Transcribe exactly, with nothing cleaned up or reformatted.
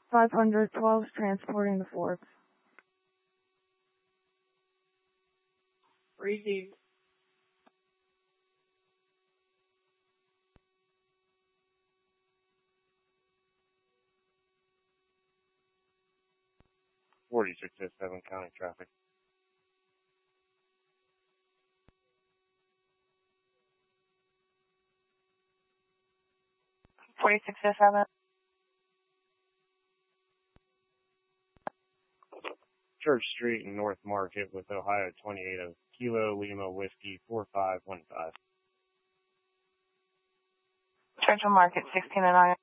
five hundred twelve transporting the Forbes. Received. forty-six oh seven county traffic. forty-six oh seven. Church Street in North Market with Ohio twenty-eight oh Kilo Lima Whiskey four five one five. Churchill Market sixteen oh nine.